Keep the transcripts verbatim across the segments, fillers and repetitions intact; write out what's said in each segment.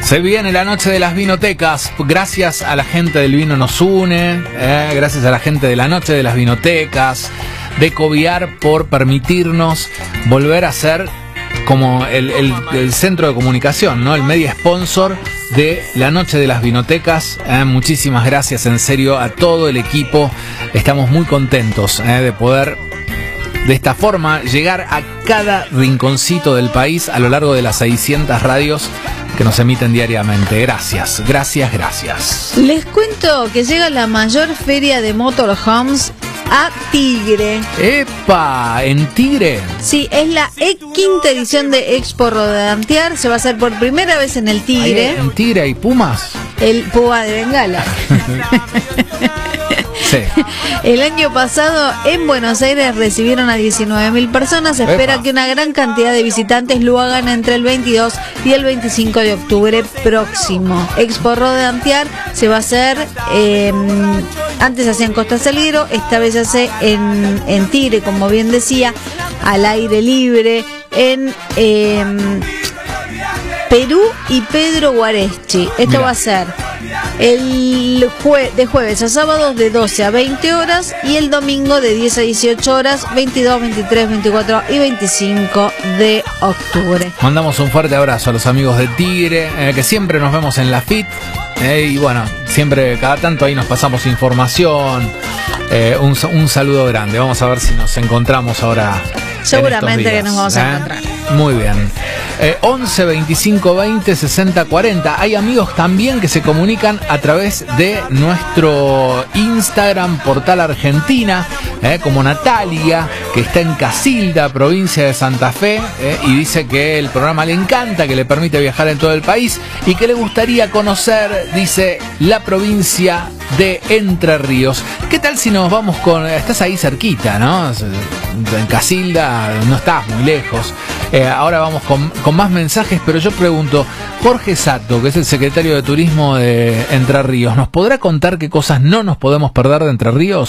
Se viene la noche de las vinotecas. Gracias a la gente del Vino Nos Une, eh, gracias a la gente de la noche de las vinotecas, de Coviar, por permitirnos volver a ser como el, el, el centro de comunicación, ¿no? El media sponsor de la noche de las vinotecas. Eh, muchísimas gracias, en serio, a todo el equipo. Estamos muy contentos eh, de poder de esta forma llegar a cada rinconcito del país a lo largo de las seiscientas radios que nos emiten diariamente. Gracias, gracias, gracias. Les cuento que llega la mayor feria de motorhomes a Tigre. ¡Epa! ¿En Tigre? Sí, es la quinta edición de Expo Rodantear. Se va a hacer por primera vez en el Tigre. ¿En Tigre hay pumas? El puma de Bengala. Sí. El año pasado en Buenos Aires recibieron a diecinueve mil personas. Se espera Epa. que una gran cantidad de visitantes lo hagan entre el veintidós y el veinticinco de octubre próximo. Expo Rodantear se va a hacer, eh, antes se hacía en Costa Salguero, esta vez se hace en, en Tigre, como bien decía, al aire libre, en eh, Perú y Pedro Guareschi. Esto Mirá. va a ser el jue de jueves a sábado de doce a veinte horas y el domingo de diez a dieciocho horas, veintidós, veintitrés, veinticuatro y veinticinco de octubre. Mandamos un fuerte abrazo a los amigos de Tigre, eh, que siempre nos vemos en la F I T, eh, y bueno, siempre, cada tanto ahí nos pasamos información. Eh, un, un saludo grande. Vamos a ver si nos encontramos ahora. Seguramente que nos vamos a ¿eh? encontrar. Muy bien. Eh, once, veinticinco, veinte, sesenta, cuarenta. Hay amigos también que se comunican a través de nuestro Instagram, Portal Argentina, eh, como Natalia, que está en Casilda, provincia de Santa Fe, eh, y dice que el programa le encanta, que le permite viajar en todo el país y que le gustaría conocer, dice, la provincia de Entre Ríos. ¿Qué tal si nos vamos con... Estás ahí cerquita, ¿no? En Casilda, no estás muy lejos. Eh, ahora vamos con, con más mensajes, pero yo pregunto, Jorge Sato, que es el secretario de Turismo de Entre Ríos, ¿nos podrá contar qué cosas no nos podemos perder de Entre Ríos?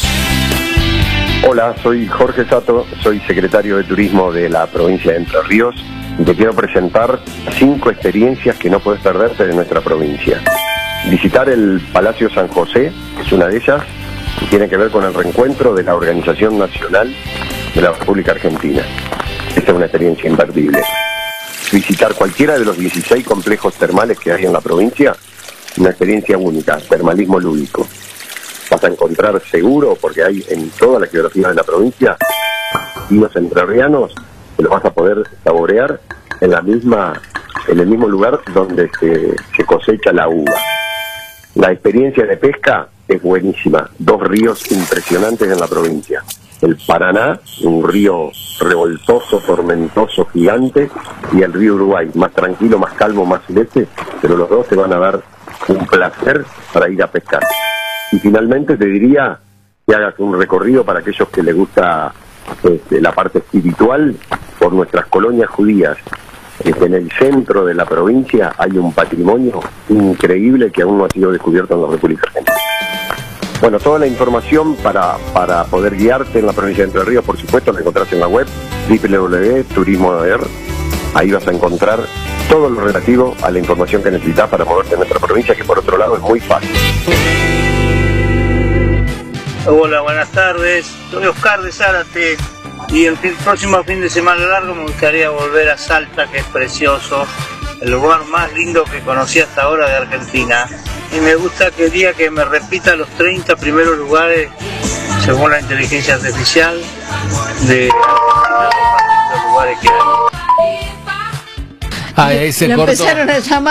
Hola, soy Jorge Sato, soy secretario de Turismo de la provincia de Entre Ríos y te quiero presentar cinco experiencias que no puedes perderte de nuestra provincia. Visitar el Palacio San José es una de ellas, y tiene que ver con el reencuentro de la Organización Nacional de la República Argentina. Esta es una experiencia imperdible. Visitar cualquiera de los dieciséis complejos termales que hay en la provincia, una experiencia única, termalismo lúdico. Vas a encontrar seguro, porque hay en toda la geografía de la provincia, vinos entrerrianos que los vas a poder saborear en la misma, en el mismo lugar donde se, se cosecha la uva. La experiencia de pesca es buenísima. Dos ríos impresionantes en la provincia. El Paraná, un río revoltoso, tormentoso, gigante, y el río Uruguay, más tranquilo, más calmo, más celeste, pero los dos te van a dar un placer para ir a pescar. Y finalmente te diría que hagas un recorrido para aquellos que les gusta este, la parte espiritual por nuestras colonias judías. En el centro de la provincia hay un patrimonio increíble que aún no ha sido descubierto en la República Argentina. Bueno, toda la información para, para poder guiarte en la provincia de Entre Ríos, por supuesto, la encontrás en la web doble u doble u doble u punto turismo punto er. Ahí vas a encontrar todo lo relativo a la información que necesitas para moverte en nuestra provincia, que por otro lado es muy fácil. Hola, buenas tardes. Soy Oscar de Zárate. Y el fin, próximo fin de semana largo me gustaría volver a Salta, que es precioso, el lugar más lindo que conocí hasta ahora de Argentina. Y me gusta que el día que me repita los treinta primeros lugares, según la inteligencia artificial, de los lugares que hay. Ah, ahí se Lo cortó. empezaron a llamar.